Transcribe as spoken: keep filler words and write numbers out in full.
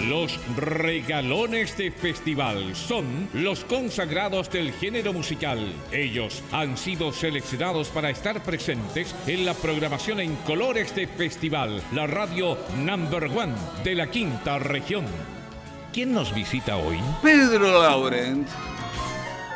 Los regalones de festival son los consagrados del género musical. Ellos han sido seleccionados para estar presentes en la programación en colores de festival, la radio number one de la quinta región. ¿Quién nos visita hoy? Pedro Laurent.